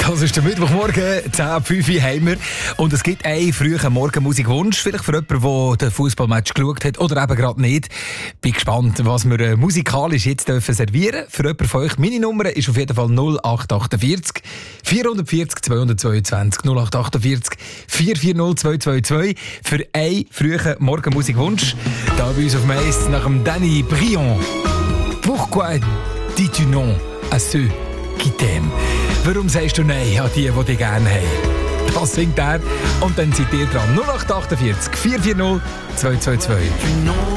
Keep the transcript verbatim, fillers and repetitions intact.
Das ist der Mittwochmorgen, zehn Uhr fünf haben wir. Und es gibt einen frühen Morgenmusikwunsch, vielleicht für jemanden, der den Fußballmatch geschaut hat oder eben gerade nicht. Bin gespannt, was wir musikalisch jetzt dürfen servieren. Für jemanden von euch, meine Nummer ist auf jeden Fall null acht achtundvierzig vierhundertvierzig zweihundertzweiundzwanzig. null acht achtundvierzig vier vier null zwei zwei zwei für einen frühen Morgenmusikwunsch. Da bei uns auf dem Eis nach dem Danny Briand. Pourquoi dis-tu non à ceux qui t'aiment? Warum sagst du Nein an die, die dich gerne haben? Das singt er und dann seid ihr dran. null acht achtundvierzig vier vier null zwei zwei zwei.